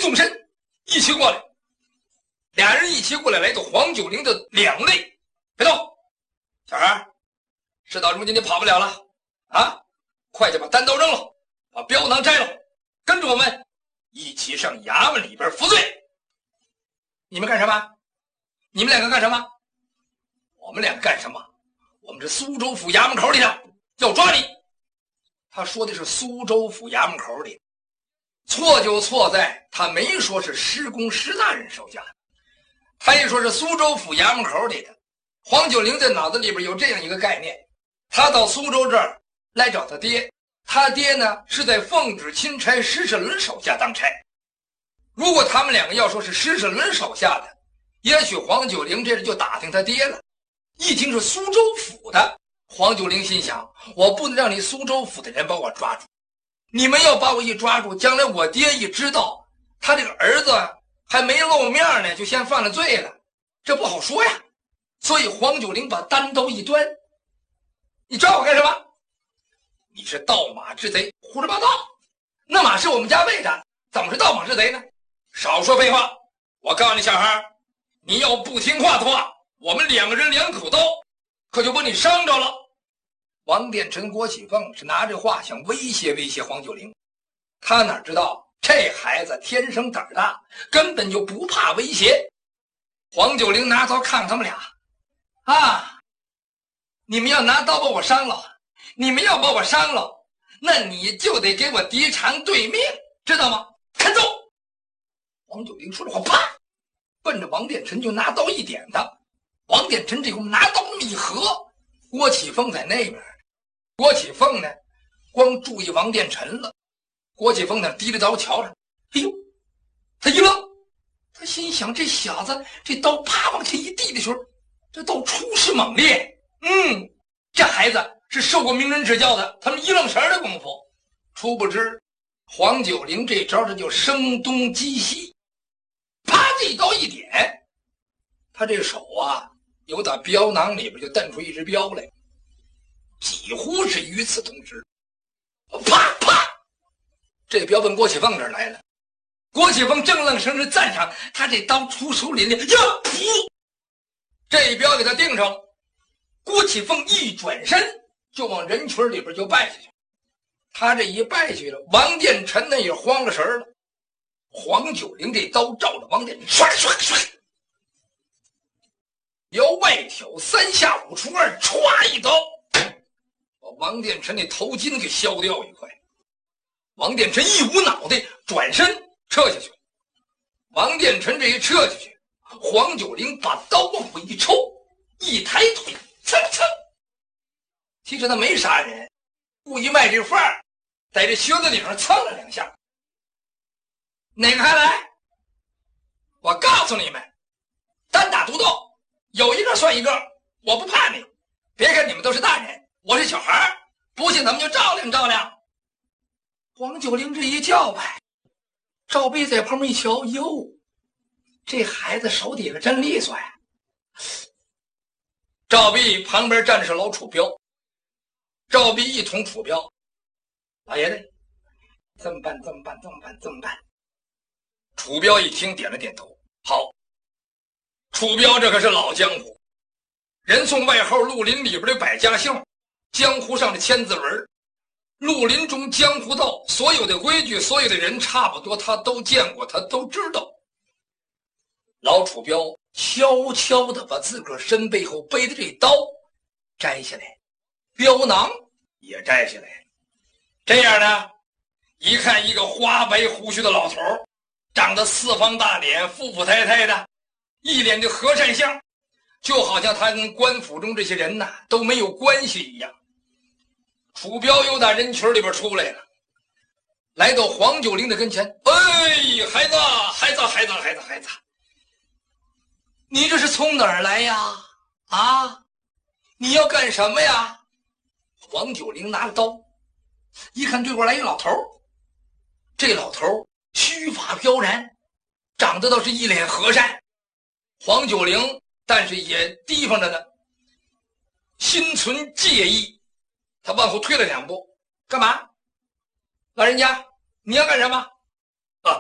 纵身一起过来。俩人一起过来，来到黄九龄的两肋。别动，小孩，事到如今你跑不了了啊！快就把单刀扔了，把镖囊摘了，跟着我们一起上衙门里边服罪。你们干什么？你们两个干什么？我们两个干什么？我们是苏州府衙门口里的，要抓你。他说的是苏州府衙门口里，错就错在他没说是施公施大人手下的，他一说是苏州府衙门口里的。黄九龄在脑子里边有这样一个概念，他到苏州这儿来找他爹，他爹呢是在奉旨钦差施世伦手下当差。如果他们两个要说是施世伦手下的，也许黄九龄这就打听他爹了。一听是苏州府的，黄九龄心想，我不能让你苏州府的人把我抓住，你们要把我一抓住，将来我爹一知道他这个儿子还没露面呢，就先犯了罪了，这不好说呀。所以黄九龄把单刀一端，你抓我干什么？你是盗马之贼，胡说八道！那马是我们家喂的，怎么是盗马之贼呢？少说废话！我告诉你，小孩，你要不听话的话，我们两个人两口刀，可就把你伤着了。王殿臣、郭启凤是拿着话想威胁黄九龄，他哪知道这孩子天生胆大，根本就不怕威胁。黄九龄拿刀看他们俩，啊，你们要拿刀把我伤了，你们要把我伤了，那你就得给我敌偿对命，知道吗？看走！黄九龄说着话，啪，奔着王殿臣就拿刀一点他。王殿臣这会拿刀那么一合，郭启凤在那边，郭启凤呢，光注意王殿臣了。郭启凤呢，低着刀瞧着，哎呦，他一愣，他心想，这小子这刀啪往前一递的时候，这刀出师猛烈，这孩子是受过名人指教的。他们一愣神的功夫，殊不知黄九龄这招这就声东击西，啪，这一刀一点，他这手啊，由打镖囊里边就瞪出一只镖来，几乎是与此同时，啪啪，这镖奔郭启凤这儿来了。郭启凤正愣神是赞赏他这刀出手凛冽，呀，噗，这一镖给他定上了。郭启凤一转身就往人群里边就败下去。他这一败下去了，王殿臣呢也慌了神了。黄九龄这刀照着王殿臣，唰唰唰，由外挑三下五除二，歘一刀，把王殿臣那头巾给削掉一块。王殿臣一捂脑袋，转身撤下去。王殿臣这一撤下去，黄九龄把刀往回一抽，一抬腿，蹭蹭。其实他没杀人，故意卖这范儿，在这靴子顶上蹭了两下。哪个还来？我告诉你们，单打独斗，有一个算一个，我不怕你。别看你们都是大人，我是小孩，不信咱们就照亮照亮。黄九龄这一叫摆，赵弼在旁边一瞧，哟，这孩子手底下真利索呀。赵弼旁边站的是老楚标，赵弼一捅楚标，老爷子，这么办，这么办，这么办，这么办。楚标一听，点了点头，好。楚标这可是老江湖，人送外号绿林里边的百家姓，江湖上的千字文。绿林中江湖道，所有的规矩，所有的人差不多他都见过，他都知道。老楚标悄悄地把自个儿身背后背的这刀摘下来，镖囊也摘下来。这样呢，一看一个花白胡须的老头，长得四方大脸，富富态态的，一脸的和善相，就好像他跟官府中这些人呐都没有关系一样。楚标又打人群里边出来了，来到黄九龄的跟前，哎，孩子，孩子，孩子，孩子，孩子，你这是从哪儿来呀？啊，你要干什么呀？黄九龄拿着刀，一看对过来一老头，这老头须发飘然，长得倒是一脸和善。黄九龄但是也提防着呢，心存介意，他往后退了两步，干嘛？老人家，你要干什么？